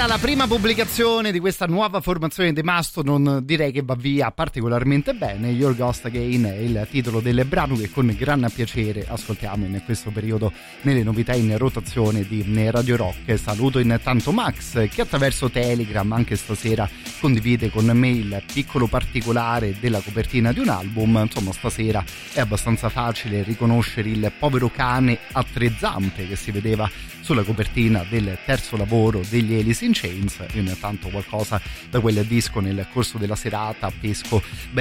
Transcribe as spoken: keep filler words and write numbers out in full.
via la prima pubblicazione di questa nuova formazione dei Mastodon, direi che va via particolarmente bene. Your Ghost Again è il titolo del brano che con gran piacere ascoltiamo in questo periodo nelle novità in rotazione di Radio Rock. Saluto intanto Max che attraverso Telegram anche stasera condivide con me il piccolo particolare della copertina di un album. Insomma, stasera è abbastanza facile riconoscere il povero cane a tre zampe che si vedeva sulla copertina del terzo lavoro degli Alice in Chains. Io intanto qualcosa da quel disco nel corso della serata pesco